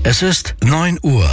Es ist 9 Uhr.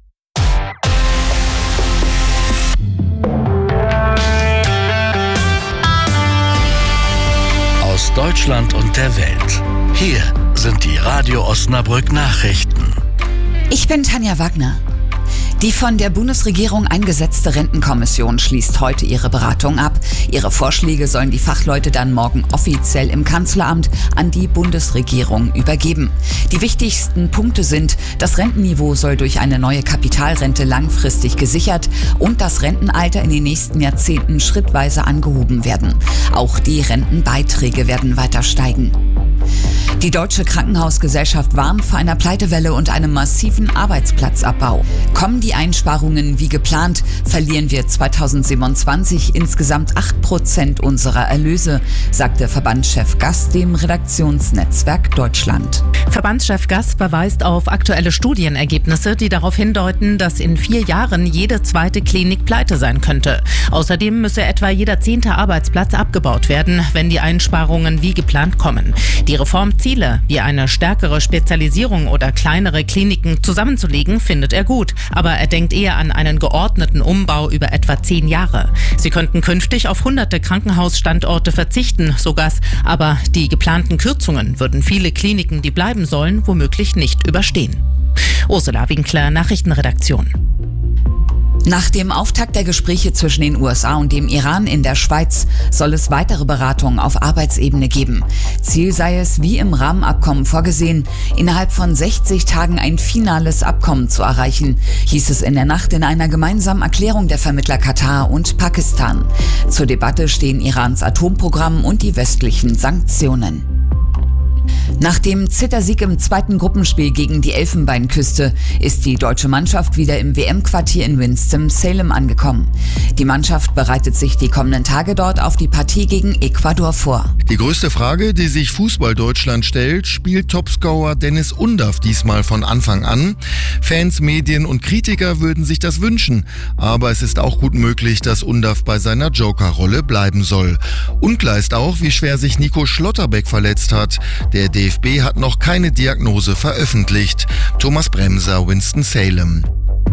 Aus Deutschland und der Welt. Hier sind die Radio Osnabrück Nachrichten. Ich bin Tanja Wagner. Die von der Bundesregierung eingesetzte Rentenkommission schließt heute ihre Beratung ab. Ihre Vorschläge sollen die Fachleute dann morgen offiziell im Kanzleramt an die Bundesregierung übergeben. Die wichtigsten Punkte sind, das Rentenniveau soll durch eine neue Kapitalrente langfristig gesichert und das Rentenalter in den nächsten Jahrzehnten schrittweise angehoben werden. Auch die Rentenbeiträge werden weiter steigen. Die Deutsche Krankenhausgesellschaft warnt vor einer Pleitewelle und einem massiven Arbeitsplatzabbau. Kommen die Einsparungen wie geplant, verlieren wir 2027 insgesamt 8% unserer Erlöse, sagte Verbandschef Gass dem Redaktionsnetzwerk Deutschland. Verbandschef Gass verweist auf aktuelle Studienergebnisse, die darauf hindeuten, dass in 4 Jahren jede zweite Klinik pleite sein könnte. Außerdem müsse etwa jeder 10. Arbeitsplatz abgebaut werden, wenn die Einsparungen wie geplant kommen. Die Reformziele, wie eine stärkere Spezialisierung oder kleinere Kliniken zusammenzulegen, findet er gut. Aber er denkt eher an einen geordneten Umbau über etwa 10 Jahre. Sie könnten künftig auf hunderte Krankenhausstandorte verzichten, so Gass. Aber die geplanten Kürzungen würden viele Kliniken, die bleiben sollen, womöglich nicht überstehen. Ursula Winkler, Nachrichtenredaktion. Nach dem Auftakt der Gespräche zwischen den USA und dem Iran in der Schweiz soll es weitere Beratungen auf Arbeitsebene geben. Ziel sei es, wie im Rahmenabkommen vorgesehen, innerhalb von 60 Tagen ein finales Abkommen zu erreichen, hieß es in der Nacht in einer gemeinsamen Erklärung der Vermittler Katar und Pakistan. Zur Debatte stehen Irans Atomprogramm und die westlichen Sanktionen. Nach dem Zittersieg im zweiten Gruppenspiel gegen die Elfenbeinküste ist die deutsche Mannschaft wieder im WM-Quartier in Winston-Salem angekommen. Die Mannschaft bereitet sich die kommenden Tage dort auf die Partie gegen Ecuador vor. Die größte Frage, die sich Fußball-Deutschland stellt, spielt Topscorer Dennis Undaff diesmal von Anfang an? Fans, Medien und Kritiker würden sich das wünschen, aber es ist auch gut möglich, dass Undaff bei seiner Joker-Rolle bleiben soll. Unklar ist auch, wie schwer sich Nico Schlotterbeck verletzt hat. Der DFB hat noch keine Diagnose veröffentlicht. Thomas Bremser, Winston-Salem.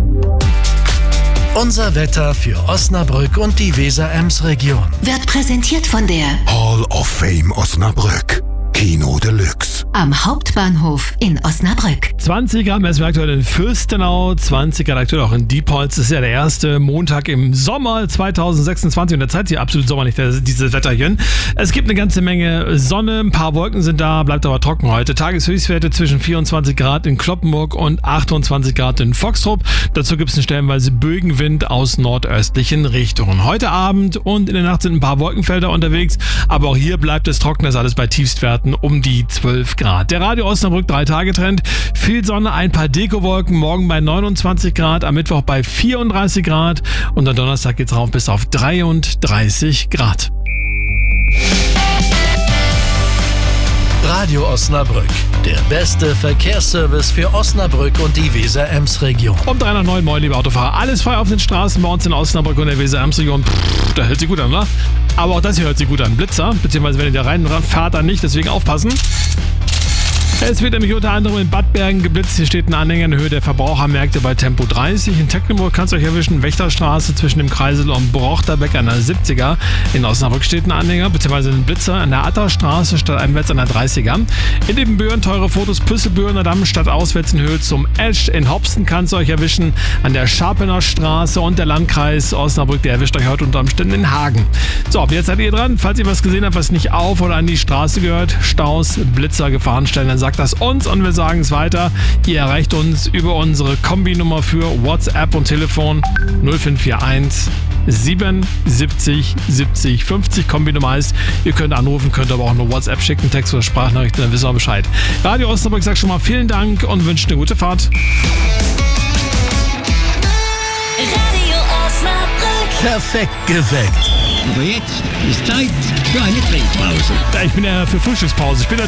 Unser Wetter für Osnabrück und die Weser-Ems-Region. Wird präsentiert von der Hall of Fame Osnabrück. Kino Deluxe. am Hauptbahnhof in Osnabrück. 20 Grad messen wir aktuell in Fürstenau, 20 Grad aktuell auch in Diepholz. Das ist ja der erste Montag im Sommer 2026 und derzeit hier absolut sommerlich, dieses Wetterchen. Es gibt eine ganze Menge Sonne, ein paar Wolken sind da, bleibt aber trocken heute. Tageshöchstwerte zwischen 24 Grad in Cloppenburg und 28 Grad in Foxtrop. Dazu gibt es einen stellenweise Bögenwind aus nordöstlichen Richtungen. Heute Abend und in der Nacht sind ein paar Wolkenfelder unterwegs, aber auch hier bleibt es trocken, das ist alles bei Tiefstwerten um die 12 Grad. Der Radio Osnabrück 3-Tage-Trend, viel Sonne, ein paar Dekowolken, morgen bei 29 Grad, am Mittwoch bei 34 Grad und am Donnerstag geht's rauf bis auf 33 Grad. Radio Osnabrück, der beste Verkehrsservice für Osnabrück und die Weser-Ems-Region. Um 3 nach 9, moin liebe Autofahrer, alles frei auf den Straßen bei uns in Osnabrück und der Weser-Ems-Region. Da hört sich gut an, oder? Aber auch das hier hört sich gut an. Blitzer, beziehungsweise wenn ihr da reinfahrt, dann nicht, deswegen aufpassen. Es wird nämlich unter anderem in Bad Bergen geblitzt. Hier steht ein Anhänger in Höhe der Verbrauchermärkte bei Tempo 30. In Tecklenburg kann es euch erwischen. Wächterstraße zwischen dem Kreisel und Brochterbeck an der 70er. In Osnabrück steht ein Anhänger, beziehungsweise ein Blitzer an der Atterstraße statt einwärts an der 30er. In Ebenbüren teure Fotos Püsselbürener Damm statt auswärts in Höhe zum Esch. In Hopsten kann es euch erwischen an der Scharpener Straße und der Landkreis Osnabrück, der erwischt euch heute unter Umständen in Hagen. So, jetzt seid ihr dran. Falls ihr was gesehen habt, was nicht auf oder an die Straße gehört, Staus, Blitzer, Gefahrenstellen, dann sagt das uns und wir sagen es weiter. Ihr erreicht uns über unsere Kombinummer für WhatsApp und Telefon 0541 77 70 50. Kombinummer heißt, ihr könnt anrufen, könnt aber auch nur WhatsApp schicken, Text oder Sprachnachrichten, dann wissen wir Bescheid. Radio Osnabrück sagt schon mal vielen Dank und wünscht eine gute Fahrt. Radio Osnabrück. Perfekt geweckt. Aber jetzt ist Zeit für eine Trinkpause. Ich bin ja für Frühstückspause. Ich bin